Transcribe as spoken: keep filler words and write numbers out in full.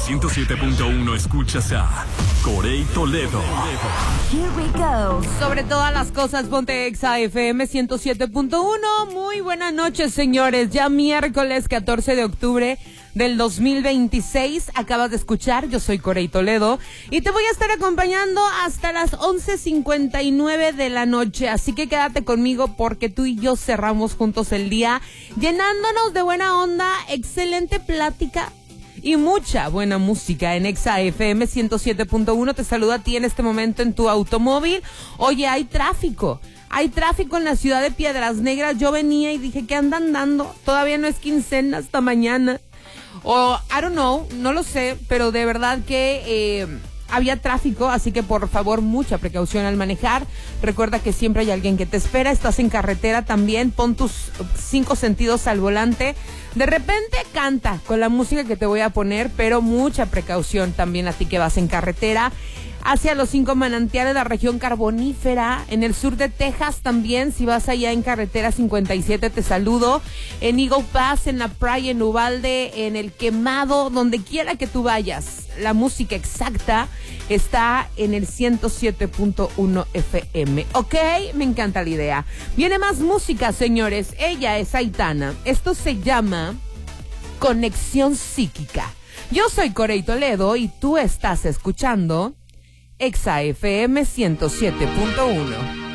ciento siete punto uno escuchas a Corey Toledo. Here we go. Sobre todas las cosas, ponte Exa F M ciento siete punto uno. Muy buenas noches, señores. Ya miércoles catorce de octubre del dos mil veintiséis. Acabas de escuchar, yo soy Corey Toledo y te voy a estar acompañando hasta las once cincuenta y nueve de la noche. Así que quédate conmigo porque tú y yo cerramos juntos el día llenándonos de buena onda, excelente plática y mucha buena música en Exa F M ciento siete punto uno. Te saludo a ti en este momento en tu automóvil. Oye, hay tráfico. Hay tráfico en la ciudad de Piedras Negras. Yo venía y dije, ¿qué andan dando? Todavía no es quincena, hasta mañana. O, I don't know, no lo sé, pero de verdad que eh, había tráfico, así que por favor, mucha precaución al manejar. Recuerda que siempre hay alguien que te espera. Estás en carretera también, pon tus cinco sentidos al volante. De repente canta con la música que te voy a poner, pero mucha precaución también a ti que vas en carretera hacia los cinco manantiales de la región carbonífera, en el sur de Texas también. Si vas allá en carretera cincuenta y siete, te saludo. En Eagle Pass, en La Praya, en Uvalde, en El Quemado, donde quiera que tú vayas. La música exacta está en el ciento siete punto uno F M. ¿Ok? Me encanta la idea. Viene más música, señores. Ella es Aitana. Esto se llama Conexión Psíquica. Yo soy Corey Toledo y tú estás escuchando Exa F M ciento siete punto uno.